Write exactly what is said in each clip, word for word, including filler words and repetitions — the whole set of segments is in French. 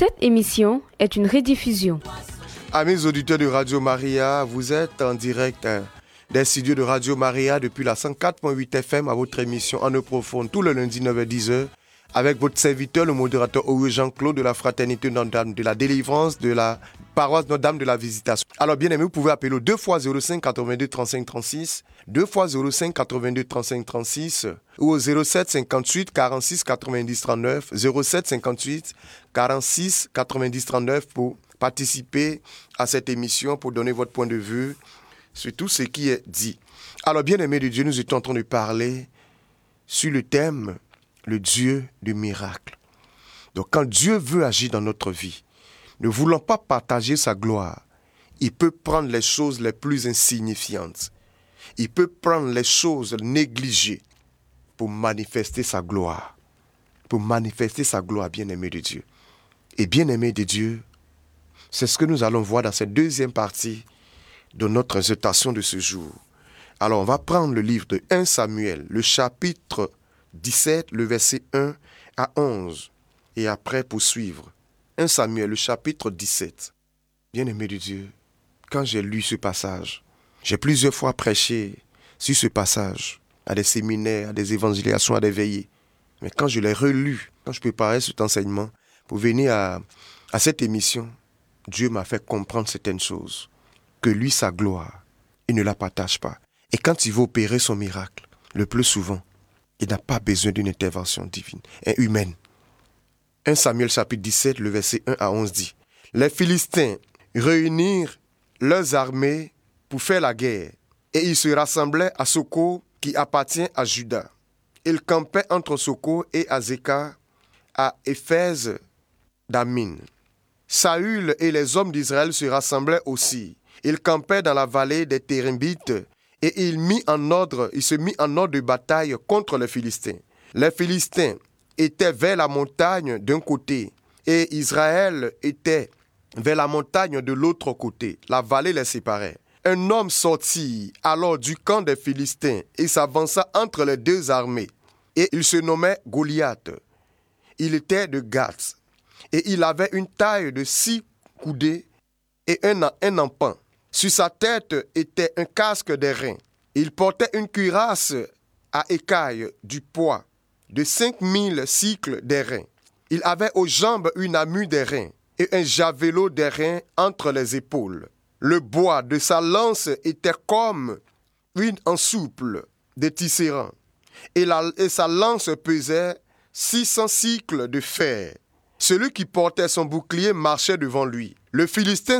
Cette émission est une rediffusion. Amis auditeurs de Radio Maria, vous êtes en direct hein, des studios de Radio Maria depuis la cent quatre virgule huit F M à votre émission En eau profonde tous les lundis neuf heures dix avec votre serviteur, le modérateur Aurélien Jean-Claude de la Fraternité Notre-Dame de la Délivrance de la paroisse Notre-Dame de la Visitation. Alors bien aimé, vous pouvez appeler au deux fois zéro cinq quatre-vingt-deux trente-cinq trente-six, deux fois zéro cinq quatre-vingt-deux trente-cinq trente-six ou au zéro sept cinquante-huit quarante-six quatre-vingt-dix trente-neuf, zéro sept cinquante-huit quarante-six quatre-vingt-dix trente-neuf pour participer à cette émission, pour donner votre point de vue sur tout ce qui est dit. Alors bien aimé de Dieu, nous étions en train de parler sur le thème le Dieu du miracle. Donc quand Dieu veut agir dans notre vie, ne voulant pas partager sa gloire, il peut prendre les choses les plus insignifiantes. Il peut prendre les choses négligées pour manifester sa gloire. Pour manifester sa gloire, bien-aimé de Dieu. Et bien-aimé de Dieu, c'est ce que nous allons voir dans cette deuxième partie de notre exhortation de ce jour. Alors on va prendre le livre de premier Samuel, le chapitre dix-sept, le verset un à onze, et après poursuivre. premier Samuel, le chapitre dix-sept. Bien-aimé de Dieu, quand j'ai lu ce passage, j'ai plusieurs fois prêché sur ce passage, à des séminaires, à des évangélisations, à des veillées. Mais quand je l'ai relu, quand je préparais cet enseignement, pour venir à, à cette émission, Dieu m'a fait comprendre certaines choses. Que lui, sa gloire, il ne la partage pas. Et quand il veut opérer son miracle, le plus souvent, il n'a pas besoin d'une intervention divine et humaine. premier Samuel chapitre dix-sept, le verset un à onze dit « Les Philistins réunirent leurs armées pour faire la guerre, et ils se rassemblaient à Soko qui appartient à Juda. Ils campaient entre Soko et Azekah à Éphèse d'Amin. Saül et les hommes d'Israël se rassemblaient aussi. Ils campaient dans la vallée des Térimbites, et il, mit en ordre, il se mit en ordre de bataille contre les Philistins. Les Philistins étaient vers la montagne d'un côté, et Israël était vers la montagne de l'autre côté. La vallée les séparait. Un homme sortit alors du camp des Philistins et s'avança entre les deux armées. Et il se nommait Goliath. Il était de Gath. Et il avait une taille de six coudées et un, un empan. Sur sa tête était un casque d'airain. Il portait une cuirasse à écailles du poids de cinq mille cycles d'airain. Il avait aux jambes une armure d'airain et un javelot d'airain entre les épaules. Le bois de sa lance était comme une ensouple de tisserand et, la, et sa lance pesait six cents cycles de fer. Celui qui portait son bouclier marchait devant lui. Le Philistin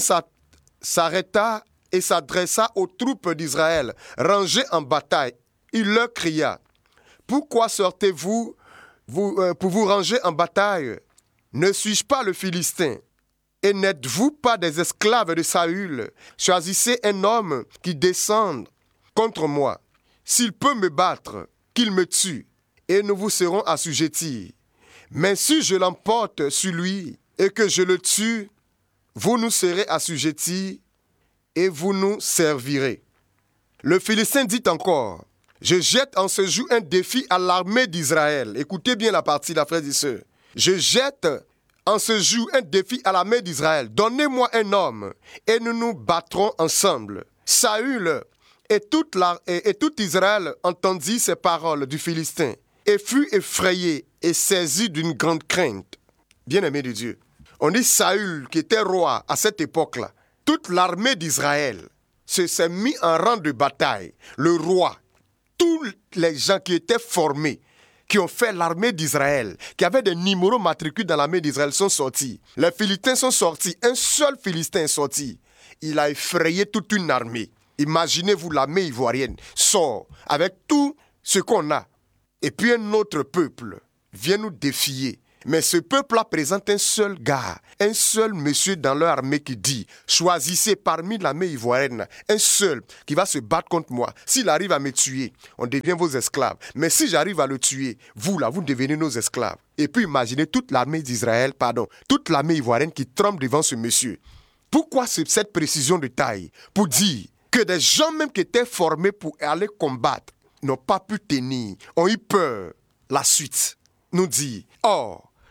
s'arrêta et s'adressa aux troupes d'Israël, rangées en bataille. Il leur cria, « Pourquoi sortez-vous vous, euh, pour vous ranger en bataille? Ne suis-je pas le Philistin? Et n'êtes-vous pas des esclaves de Saül? Choisissez un homme qui descende contre moi. S'il peut me battre, qu'il me tue, et nous vous serons assujettis. Mais si je l'emporte sur lui et que je le tue, vous nous serez assujettis et vous nous servirez. » Le Philistin dit encore, « Je jette en ce jour un défi à l'armée d'Israël. » Écoutez bien la partie, la frère et sœurs. « Je jette en ce jour un défi à l'armée d'Israël. Donnez-moi un homme et nous nous battrons ensemble. » Saül et, toute la, et, et tout Israël entendit ces paroles du Philistin et fut effrayé et saisi d'une grande crainte. Bien-aimé de Dieu, on dit Saül qui était roi à cette époque-là. Toute l'armée d'Israël se s'est mis en rang de bataille. Le roi, tous les gens qui étaient formés, qui ont fait l'armée d'Israël, qui avaient des numéros matricules dans l'armée d'Israël, sont sortis. Les Philistins sont sortis. Un seul Philistin est sorti. Il a effrayé toute une armée. Imaginez-vous, l'armée ivoirienne sort avec tout ce qu'on a. Et puis un autre peuple vient nous défier. Mais ce peuple-là présente un seul gars, un seul monsieur dans leur armée qui dit « Choisissez parmi l'armée ivoirienne un seul qui va se battre contre moi. S'il arrive à me tuer, on devient vos esclaves. Mais si j'arrive à le tuer, vous là, vous devenez nos esclaves. » Et puis imaginez toute l'armée d'Israël, pardon, toute l'armée ivoirienne qui tremble devant ce monsieur. Pourquoi cette précision de taille? Pour dire que des gens même qui étaient formés pour aller combattre n'ont pas pu tenir, ont eu peur. La suite nous dit « Or,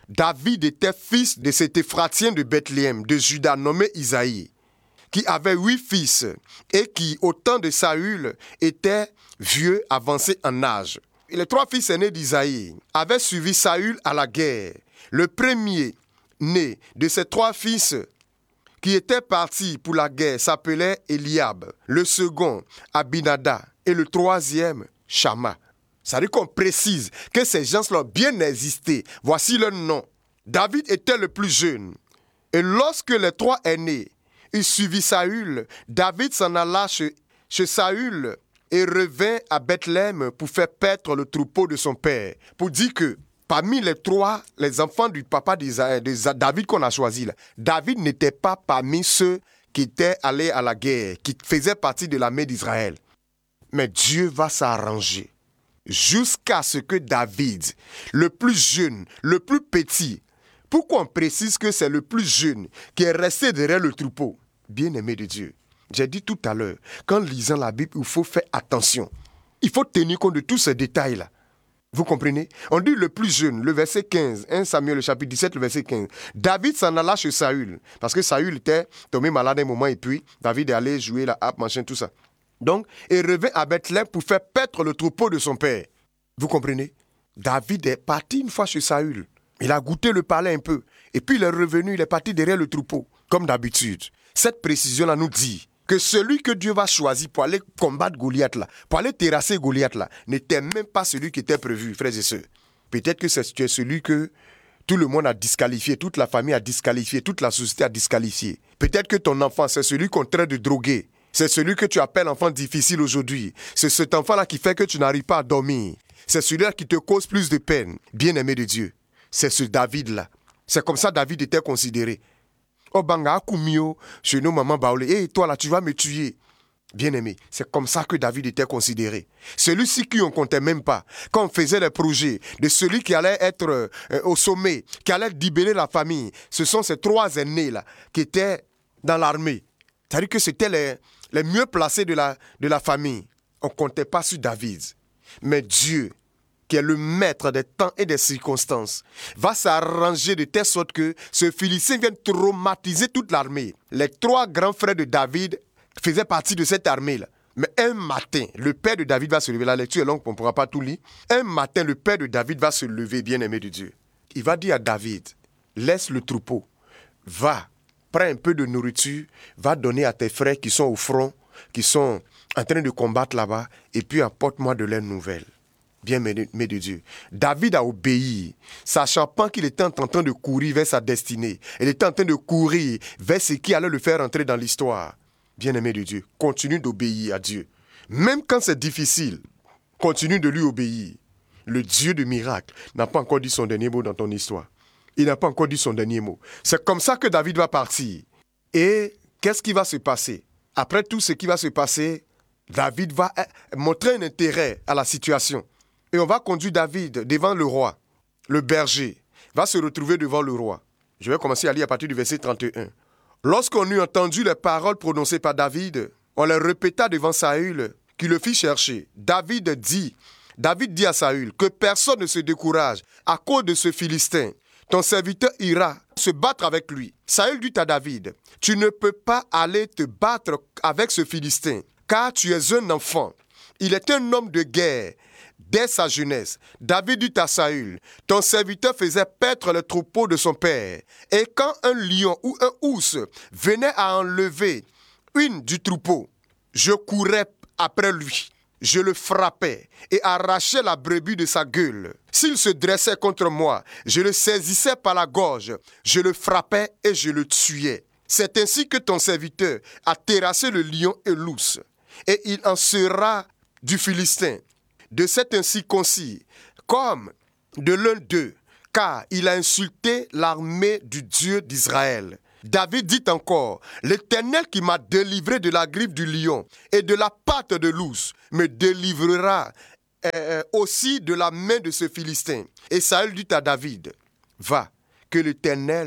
David était fils de cet Éphratien de Bethléem, de Juda, nommé Isaïe, qui avait huit fils et qui, au temps de Saül, était vieux, avancé en âge. Et les trois fils aînés d'Isaïe avaient suivi Saül à la guerre. Le premier né de ces trois fils qui étaient partis pour la guerre s'appelait Eliab, le second Abinada et le troisième Shama. Ça veut dire qu'on précise que ces gens-là ont bien existé. Voici leur nom. David était le plus jeune. Et lorsque les trois aînés eurent suivi Saül, David s'en alla chez, chez Saül et revint à Bethléem pour faire paître le troupeau de son père. Pour dire que parmi les trois, les enfants du papa d'Isa- de David qu'on a choisi, là, David n'était pas parmi ceux qui étaient allés à la guerre, qui faisaient partie de l'armée d'Israël. Mais Dieu va s'arranger jusqu'à ce que David, le plus jeune, le plus petit, pourquoi on précise que c'est le plus jeune qui est resté derrière le troupeau? Bien-aimé de Dieu, j'ai dit tout à l'heure, qu'en lisant la Bible, il faut faire attention. Il faut tenir compte de tous ces détails-là. Vous comprenez? On dit le plus jeune, le verset quinze, premier Samuel, le chapitre dix-sept, le verset quinze. David s'en alla chez Saül, parce que Saül était tombé malade un moment, et puis David est allé jouer la harpe, machin, tout ça. Donc, il revint à Bethléem pour faire paître le troupeau de son père. Vous comprenez? David est parti une fois chez Saül. Il a goûté le palais un peu. Et puis il est revenu, il est parti derrière le troupeau, comme d'habitude. Cette précision-là nous dit que celui que Dieu va choisir pour aller combattre Goliath là, pour aller terrasser Goliath là, n'était même pas celui qui était prévu, frères et sœurs. Peut-être que c'est celui que tout le monde a disqualifié, toute la famille a disqualifié, toute la société a disqualifié. Peut-être que ton enfant, c'est celui qu'on traite de drogué. C'est celui que tu appelles enfant difficile aujourd'hui. C'est cet enfant-là qui fait que tu n'arrives pas à dormir. C'est celui-là qui te cause plus de peine. Bien-aimé de Dieu, c'est ce David-là. C'est comme ça David était considéré. Oh banga akumio, chez nous maman baoulé. Hé, toi là, tu vas me tuer. Bien-aimé, c'est comme ça que David était considéré. Celui-ci qui on comptait même pas. Quand on faisait les projets de celui qui allait être euh, au sommet, qui allait libérer la famille, ce sont ces trois aînés-là qui étaient dans l'armée. C'est-à-dire que c'était les, les mieux placés de la, de la famille. On ne comptait pas sur David. Mais Dieu, qui est le maître des temps et des circonstances, va s'arranger de telle sorte que ce Philistin vienne traumatiser toute l'armée. Les trois grands frères de David faisaient partie de cette armée-là. Mais un matin, le père de David va se lever. La lecture est longue, on ne pourra pas tout lire. Un matin, le père de David va se lever, bien-aimé de Dieu. Il va dire à David, laisse le troupeau, va, prends un peu de nourriture, va donner à tes frères qui sont au front, qui sont en train de combattre là-bas, et puis apporte-moi de leurs nouvelles. Bien-aimé de Dieu. David a obéi, sachant pas qu'il était en train de courir vers sa destinée. Il était en train de courir vers ce qui allait le faire entrer dans l'histoire. Bien-aimé de Dieu, continue d'obéir à Dieu. Même quand c'est difficile, continue de lui obéir. Le Dieu de miracle n'a pas encore dit son dernier mot dans ton histoire. Il n'a pas encore dit son dernier mot. C'est comme ça que David va partir. Et qu'est-ce qui va se passer? Après tout ce qui va se passer, David va montrer un intérêt à la situation. Et on va conduire David devant le roi. Le berger va se retrouver devant le roi. Je vais commencer à lire à partir du verset trente et un. Lorsqu'on eut entendu les paroles prononcées par David, on les répéta devant Saül, qui le fit chercher. David dit, David dit à Saül que personne ne se décourage à cause de ce Philistin. Ton serviteur ira se battre avec lui. Saül dit à David, tu ne peux pas aller te battre avec ce Philistin, car tu es un enfant. Il est un homme de guerre. Dès sa jeunesse, David dit à Saül, ton serviteur faisait paître le troupeau de son père. Et quand un lion ou un ours venait à enlever une du troupeau, je courais après lui. Je le frappais et arrachais la brebis de sa gueule. S'il se dressait contre moi, je le saisissais par la gorge, je le frappais et je le tuais. C'est ainsi que ton serviteur a terrassé le lion et l'ours. Et il en sera du Philistin, de cet incirconcis, comme de l'un d'eux, car il a insulté l'armée du Dieu d'Israël. David dit encore, l'Éternel qui m'a délivré de la griffe du lion et de la patte de l'ours, me délivrera euh, aussi de la main de ce Philistin. Et Saül dit à David, va, que l'Éternel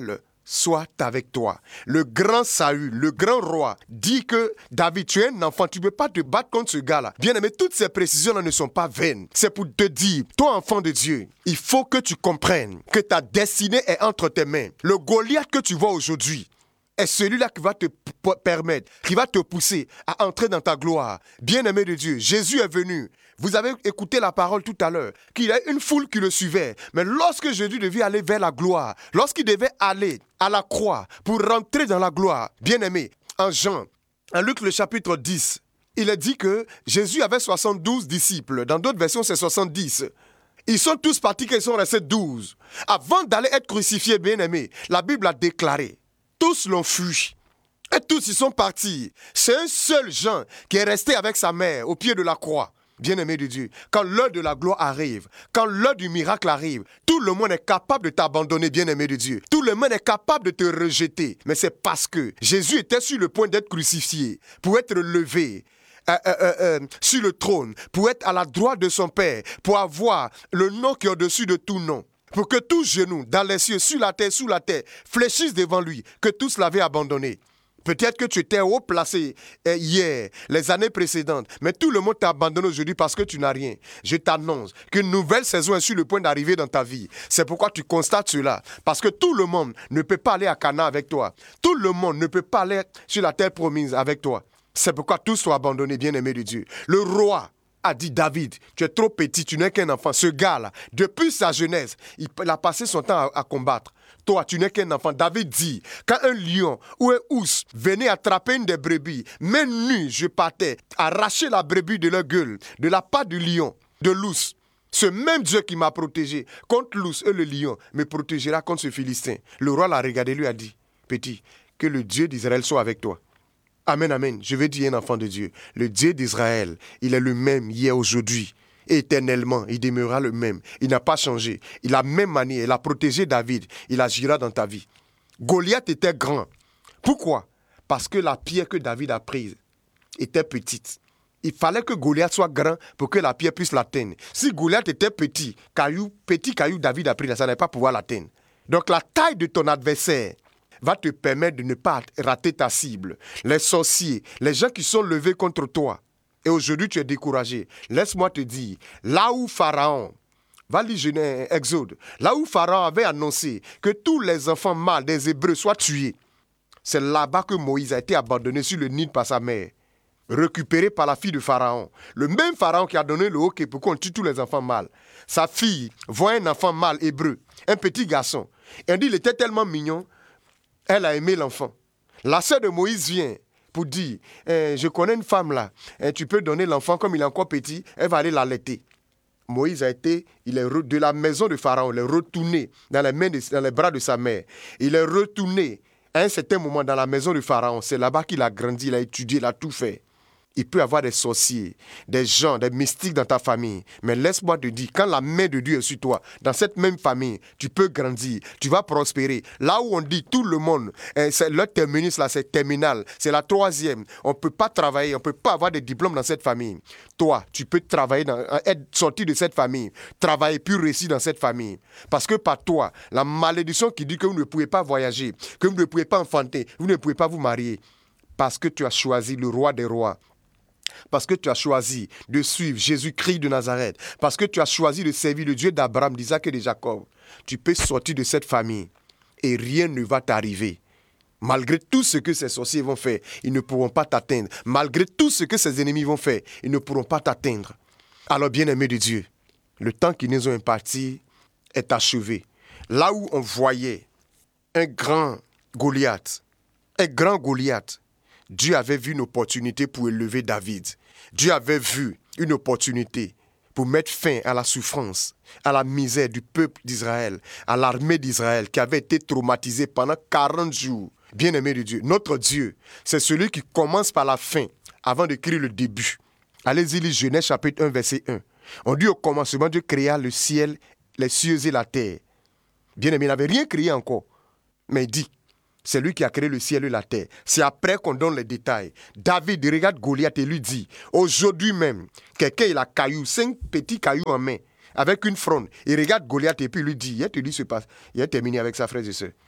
soit avec toi. Le grand Saül, le grand roi, dit que David, tu es un enfant, tu ne peux pas te battre contre ce gars-là. Bien aimé, toutes ces précisions-là ne sont pas vaines. C'est pour te dire, toi enfant de Dieu, il faut que tu comprennes que ta destinée est entre tes mains. Le Goliath que tu vois aujourd'hui est celui-là qui va te p- permettre, qui va te pousser à entrer dans ta gloire. Bien-aimé de Dieu, Jésus est venu. Vous avez écouté la parole tout à l'heure, qu'il y a une foule qui le suivait. Mais lorsque Jésus devait aller vers la gloire, lorsqu'il devait aller à la croix pour rentrer dans la gloire, bien-aimé, en Jean, en Luc le chapitre dix, il est dit que Jésus avait soixante-douze disciples. Dans d'autres versions, c'est soixante-dix. Ils sont tous partis, qu'ils sont restés douze. Avant d'aller être crucifiés, bien-aimé, la Bible a déclaré, tous l'ont fui. Et tous ils sont partis. C'est un seul Jean qui est resté avec sa mère au pied de la croix. Bien-aimé de Dieu, quand l'heure de la gloire arrive, quand l'heure du miracle arrive, tout le monde est capable de t'abandonner, bien-aimé de Dieu. Tout le monde est capable de te rejeter. Mais c'est parce que Jésus était sur le point d'être crucifié, pour être levé euh, euh, euh, euh, sur le trône, pour être à la droite de son Père, pour avoir le nom qui est au-dessus de tout nom. Pour que tous genoux, dans les cieux, sur la terre, sous la terre, fléchissent devant lui, que tous l'avaient abandonné. Peut-être que tu étais haut placé eh, hier, les années précédentes, mais tout le monde t'a abandonné aujourd'hui parce que tu n'as rien. Je t'annonce qu'une nouvelle saison est sur le point d'arriver dans ta vie. C'est pourquoi tu constates cela. Parce que tout le monde ne peut pas aller à Canaan avec toi. Tout le monde ne peut pas aller sur la terre promise avec toi. C'est pourquoi tous sont abandonnés, bien-aimés de Dieu. Le roi a dit, David, tu es trop petit, tu n'es qu'un enfant. Ce gars-là, depuis sa jeunesse, il a passé son temps à, à combattre. Toi, tu n'es qu'un enfant. David dit, quand un lion ou un ours venait attraper une des brebis, même nu, je partais, arracher la brebis de leur gueule, de la patte du lion, de l'ours. Ce même Dieu qui m'a protégé contre l'ours et le lion me protégera contre ce Philistin. Le roi l'a regardé, lui a dit, petit, que le Dieu d'Israël soit avec toi. Amen, amen. Je vais dire un enfant de Dieu. Le Dieu d'Israël, il est le même hier, aujourd'hui. Éternellement, il demeurera le même. Il n'a pas changé. Il a la même manière. Il a protégé David. Il agira dans ta vie. Goliath était grand. Pourquoi? Parce que la pierre que David a prise était petite. Il fallait que Goliath soit grand pour que la pierre puisse l'atteindre. Si Goliath était petit, caillou, petit caillou David a pris, ça n'allait pas pouvoir l'atteindre. Donc la taille de ton adversaire va te permettre de ne pas rater ta cible. Les sorciers, les gens qui sont levés contre toi, et aujourd'hui tu es découragé. Laisse-moi te dire, là où Pharaon, va lire Exode, là où Pharaon avait annoncé que tous les enfants mâles des Hébreux soient tués, c'est là-bas que Moïse a été abandonné sur le Nil par sa mère, récupéré par la fille de Pharaon. Le même Pharaon qui a donné le hockey pour qu'on tue tous les enfants mâles. Sa fille voit un enfant mâle hébreu, un petit garçon. Elle dit, il était tellement mignon, elle a aimé l'enfant. La sœur de Moïse vient pour dire, eh, je connais une femme là, eh, tu peux donner l'enfant comme il est encore petit, elle va aller l'allaiter. Moïse a été, il est re, de la maison de Pharaon, il est retourné dans les, mains de, dans les bras de sa mère. Il est retourné à un certain moment dans la maison de Pharaon. C'est là-bas qu'il a grandi, il a étudié, il a tout fait. Il peut y avoir des sorciers, des gens, des mystiques dans ta famille. Mais laisse-moi te dire, quand la main de Dieu est sur toi, dans cette même famille, tu peux grandir, tu vas prospérer. Là où on dit tout le monde, eh, c'est, le terminus là, c'est terminal, c'est la troisième. On ne peut pas travailler, on ne peut pas avoir de diplôme dans cette famille. Toi, tu peux travailler, dans, être sorti de cette famille, travailler puis réussir dans cette famille. Parce que par toi, la malédiction qui dit que vous ne pouvez pas voyager, que vous ne pouvez pas enfanter, vous ne pouvez pas vous marier, parce que tu as choisi le roi des rois. Parce que tu as choisi de suivre Jésus-Christ de Nazareth, parce que tu as choisi de servir le Dieu d'Abraham, d'Isaac et de Jacob, tu peux sortir de cette famille et rien ne va t'arriver. Malgré tout ce que ces sorciers vont faire, ils ne pourront pas t'atteindre. Malgré tout ce que ces ennemis vont faire, ils ne pourront pas t'atteindre. Alors, bien-aimés de Dieu, le temps qu'ils nous ont imparti est achevé. Là où on voyait un grand Goliath, un grand Goliath, Dieu avait vu une opportunité pour élever David. Dieu avait vu une opportunité pour mettre fin à la souffrance, à la misère du peuple d'Israël, à l'armée d'Israël qui avait été traumatisée pendant quarante jours. Bien-aimé de Dieu, notre Dieu, c'est celui qui commence par la fin avant d'écrire le début. Allez-y lire Genèse chapitre un, verset un. On dit au commencement, Dieu créa le ciel, les cieux et la terre. Bien-aimé, il n'avait rien créé encore, mais il dit, c'est lui qui a créé le ciel et la terre. C'est après qu'on donne les détails. David regarde Goliath et lui dit, aujourd'hui même, quelqu'un il a caillou, cinq petits cailloux en main, avec une fronde. Il regarde Goliath et puis lui dit, il te dit ce passe. Il a terminé avec sa frère et soeur.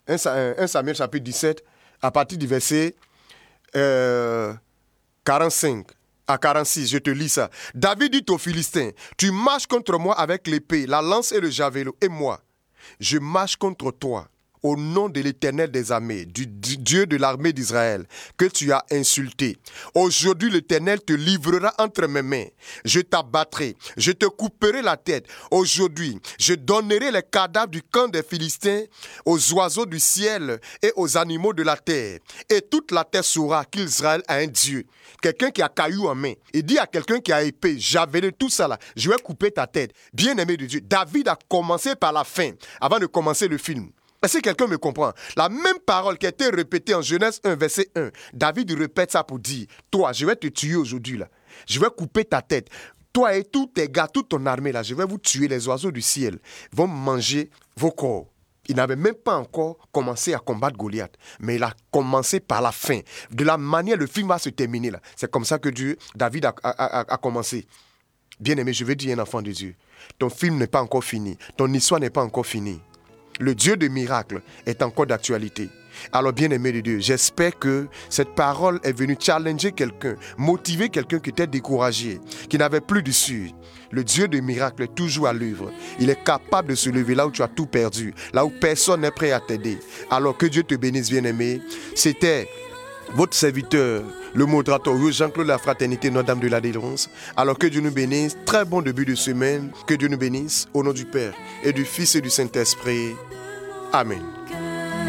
un Samuel chapitre dix-sept, à partir du verset euh, quarante-cinq à quarante-six, je te lis ça. David dit aux Philistins, tu marches contre moi avec l'épée, la lance et le javelot, et moi, je marche contre toi. Au nom de l'Éternel des armées, du Dieu de l'armée d'Israël, que tu as insulté. Aujourd'hui, l'Éternel te livrera entre mes mains. Je t'abattrai, je te couperai la tête. Aujourd'hui, je donnerai les cadavres du camp des Philistins aux oiseaux du ciel et aux animaux de la terre. Et toute la terre saura qu'Israël a un Dieu. Quelqu'un qui a caillou en main. Il dit à quelqu'un qui a épée, j'avais tout ça là, je vais couper ta tête. Bien-aimé de Dieu, David a commencé par la fin, avant de commencer le film. Est-ce que quelqu'un me comprend? La même parole qui a été répétée en Genèse un, verset un, David répète ça pour dire, toi, je vais te tuer aujourd'hui là. Je vais couper ta tête. Toi et tous tes gars, toute ton armée là, je vais vous tuer. Les oiseaux du ciel vont manger vos corps. Il n'avait même pas encore commencé à combattre Goliath, mais il a commencé par la fin. De la manière le film va se terminer là. C'est comme ça que Dieu, David a, a, a, a commencé. Bien-aimé, je veux dire un enfant de Dieu. Ton film n'est pas encore fini. Ton histoire n'est pas encore finie. Le Dieu de miracles est encore d'actualité. Alors, bien-aimé de Dieu, j'espère que cette parole est venue challenger quelqu'un, motiver quelqu'un qui était découragé, qui n'avait plus d'issue. Le Dieu de miracles est toujours à l'œuvre. Il est capable de se lever là où tu as tout perdu, là où personne n'est prêt à t'aider. Alors que Dieu te bénisse, bien-aimé. C'était votre serviteur, le modérateur Jean-Claude La Fraternité Notre-Dame de la Délivrance. Alors que Dieu nous bénisse. Très bon début de semaine. Que Dieu nous bénisse. Au nom du Père et du Fils et du Saint-Esprit. Amen.